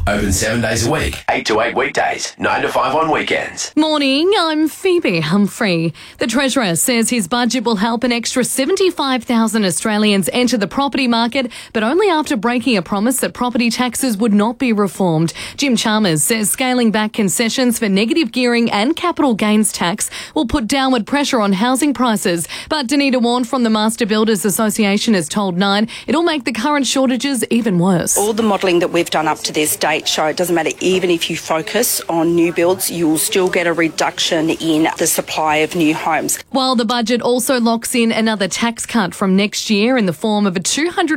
Open 7 days a week, 8 to 8 weekdays, 9 to 5 on weekends. Morning, I'm Phoebe Humphrey. The Treasurer says his budget will help an extra 75,000 Australians enter the property market, but only after breaking a promise that property taxes would not be reformed. Jim Chalmers says scaling back concessions for negative gearing and capital gains tax will put downward pressure on housing prices. But Danita Warren from the Master Builders Association has told Nine it'll make the current shortages even worse. All the modelling that we've done up to this date show it doesn't matter, even if you focus on new builds, you'll still get a reduction in the supply of new homes. While the budget also locks in another tax cut from next year in the form of a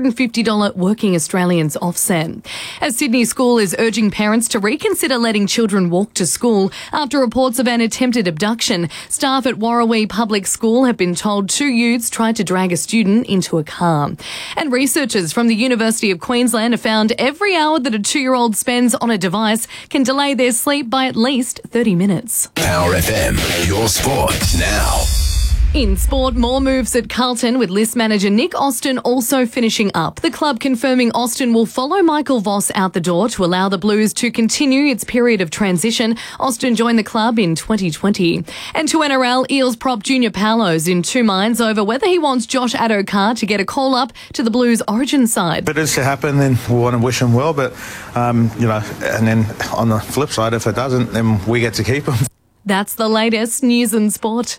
$250 working Australians offset. A Sydney school is urging parents to reconsider letting children walk to school after reports of an attempted abduction. Staff at Warrawee Public School have been told 2 youths tried to drag a student into a car. And researchers from the University of Queensland have found every hour that a 2-year-old spends on a device can delay their sleep by at least 30 minutes. Power FM, your sport now. In sport, more moves at Carlton with list manager Nick Austin also finishing up. The club confirming Austin will follow Michael Voss out the door to allow the Blues to continue its period of transition. Austin joined the club in 2020. And to NRL, Eels prop Junior Paulo's in two minds over whether he wants Josh Addo-Carr to get a call-up to the Blues origin side. If it is to happen, then we want to wish him well, but, and then on the flip side, if it doesn't, then we get to keep him. That's the latest news and sport.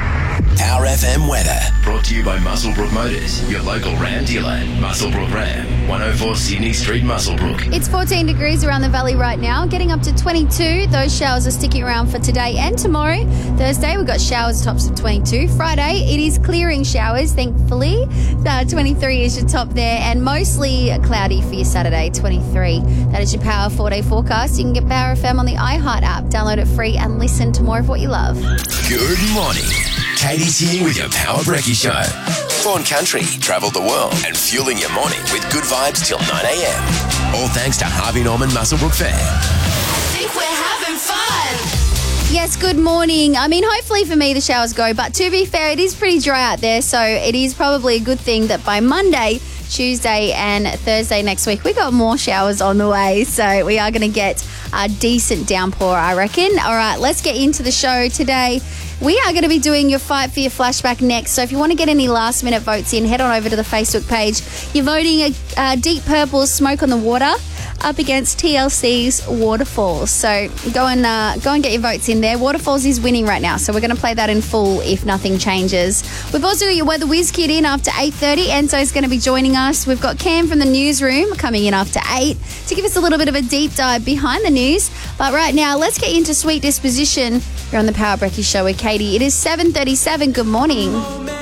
Power FM weather. Brought to you by Muswellbrook Motors, your local Ram dealer. Muswellbrook Ram, 104 Sydney Street, Muswellbrook. It's 14 degrees around the valley right now, getting up to 22. Those showers are sticking around for today and tomorrow. Thursday, we've got showers tops of 22. Friday, it is clearing showers, thankfully. 23 is your top there, and mostly cloudy for your Saturday, 23. That is your Power 4-day forecast. You can get Power FM on the iHeart app. Download it free and listen to more of what you love. Good morning. Katie's here with your Power Brekkie Show. Born country, travel the world, and fueling your morning with good vibes till 9 a.m. All thanks to Harvey Norman Muswellbrook Fair. I think we're having fun. Yes, good morning. I mean, hopefully for me the showers go, but to be fair, it is pretty dry out there, so it is probably a good thing that by Monday, Tuesday and Thursday next week, we got more showers on the way, so we are going to get a decent downpour, I reckon. All right, let's get into the show today. We are going to be doing your Fight for Your Flashback next, so if you want to get any last-minute votes in, head on over to the Facebook page. You're voting Deep Purple's Smoke on the Water up against TLC's Waterfalls. So go and get your votes in there. Waterfalls is winning right now, so we're going to play that in full if nothing changes. We've also got your Weather Whiz Kid in after 8:30. Enzo's going to be joining us. We've got Cam from the newsroom coming in after 8 to give us a little bit of a deep dive behind the news. But right now, let's get into Sweet Disposition. You're on the Power Brekkie Show with Katie. It is 7:37. Good morning.